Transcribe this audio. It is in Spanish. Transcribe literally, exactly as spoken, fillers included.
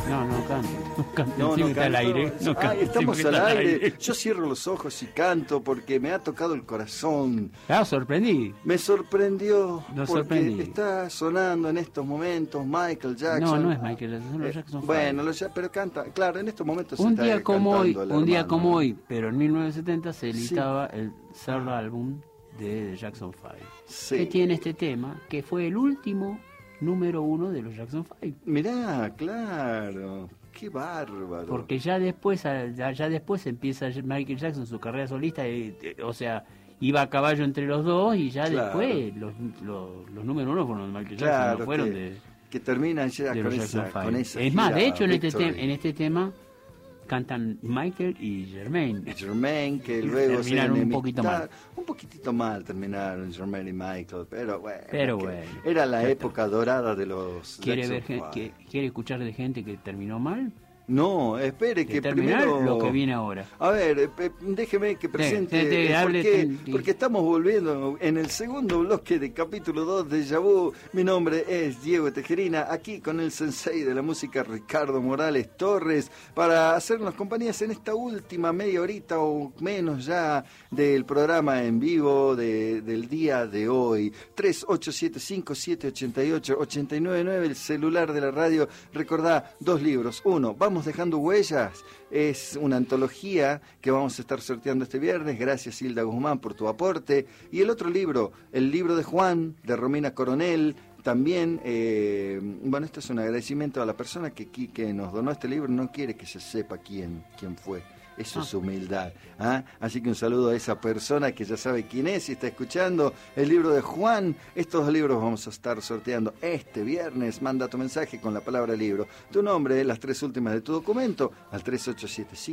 No, no canten. No canten, No, sí no que está al canto. aire. No Ah, canten, estamos sí que al está aire. Yo cierro los ojos y canto porque me ha tocado el corazón. Ah, sorprendí. Me sorprendió Nos porque sorprendí. está sonando en estos momentos Michael Jackson. No, no es Michael Jackson, son los Eh, Jackson Bueno, Five. los ya- pero canta, claro, en estos momentos se Un está día como hoy, cantando el un día hermano. como hoy, pero en mil novecientos setenta se Sí. editaba el third álbum de The Jackson Five, Sí. que tiene este tema, que fue el último número uno de los Jackson Five. Mirá, claro, qué bárbaro. Porque ya después, ya, ya después empieza Michael Jackson su carrera solista, y, eh, o sea, iba a caballo entre los dos y ya Claro. después los, los, los números uno fueron de Michael Jackson, Claro, no fueron que, de, que terminan ya de con los esa, Jackson con Five. esa Es más, de gira hecho en este, Victory. te- en este tema cantan Michael y Jermaine. Germain, que luego se Terminaron un enemistad- poquito mal. un poquitito mal terminaron Germain y Michael, pero bueno, Pero que bueno, era la ya época dorada de los ¿Quiere, Jackson ver, gen- Five. que- ¿Quiere escuchar de gente que terminó mal? No, espere Que que terminar primero lo que viene ahora. A ver, eh, eh, déjeme que presente te- te eh, hable, porque, te- porque estamos volviendo en el segundo bloque de capítulo dos de Yabú. Mi nombre es Diego Tejerina, aquí con el sensei de la música Ricardo Morales Torres, para hacernos compañías en esta última media horita o menos ya del programa en vivo de, del día de hoy. tres ocho siete cinco siete ocho ocho ocho nueve nueve, el celular de la radio. Recordá, dos libros. Uno, Vamos dejando huellas, es una antología que vamos a estar sorteando este viernes. Gracias, Hilda Guzmán, por tu aporte. Y el otro libro, el libro de Juan, de Romina Coronel. También, eh, bueno, esto es un agradecimiento a la persona que, que nos donó este libro. No quiere que se sepa quién, quién fue. Eso Ah. es humildad. ¿Ah? Así que un saludo a esa persona que ya sabe quién es y está escuchando el libro de Juan. Estos dos libros vamos a estar sorteando este viernes. Manda tu mensaje con la palabra libro, tu nombre, las tres últimas de tu documento al tres ocho siete cinco.